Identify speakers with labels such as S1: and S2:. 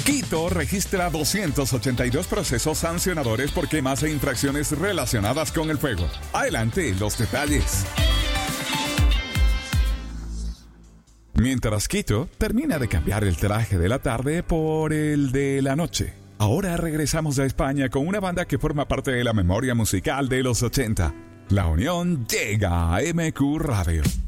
S1: Quito registra 282 procesos sancionadores por quemas e infracciones relacionadas con el fuego. Adelante, los detalles. Mientras Quito termina de cambiar el traje de la tarde por el de la noche. Ahora regresamos a España con una banda que forma parte de la memoria musical de los 80. La Unión llega a MQ Radio.